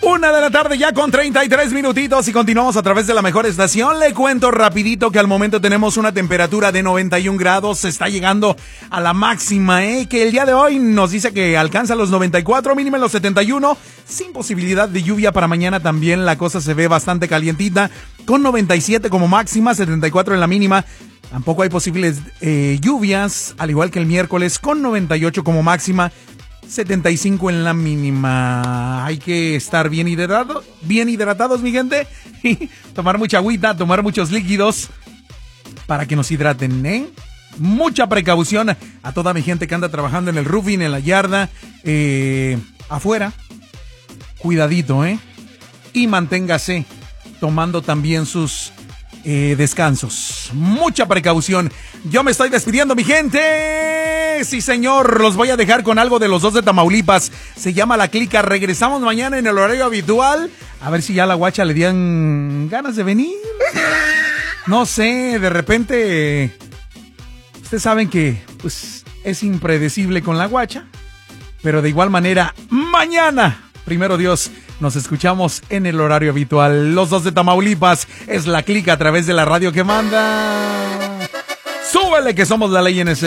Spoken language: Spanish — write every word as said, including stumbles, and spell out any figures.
Una de la tarde ya con treinta y tres minutitos y continuamos a través de la mejor estación. Le cuento rapidito que al momento tenemos una temperatura de noventa y un grados. Se está llegando a la máxima, ¿eh? Que el día de hoy nos dice que alcanza los noventa y cuatro, mínima en los setenta y uno. Sin posibilidad de lluvia para mañana también. La cosa se ve bastante calientita. Con noventa y siete como máxima, setenta y cuatro en la mínima. Tampoco hay posibles eh, lluvias, al igual que el miércoles, con noventa y ocho como máxima. setenta y cinco en la mínima. Hay que estar bien hidratados, bien hidratados, mi gente. Y tomar mucha agüita, tomar muchos líquidos para que nos hidraten, ¿eh? Mucha precaución a toda mi gente que anda trabajando en el roofing, en la yarda, eh, afuera. Cuidadito, ¿eh? Y manténgase tomando también sus eh, descansos. Mucha precaución. Yo me estoy despidiendo, mi gente. Sí, señor. Los voy a dejar con algo de los dos de Tamaulipas. Se llama La Clica. Regresamos mañana en el horario habitual. A ver si ya a la guacha le dieran ganas de venir. No sé, de repente... Ustedes saben que pues, es impredecible con la guacha. Pero de igual manera, mañana, primero Dios, nos escuchamos en el horario habitual. Los dos de Tamaulipas. Es La Clica a través de la radio que manda. ¡Súbele que somos la ley en ese!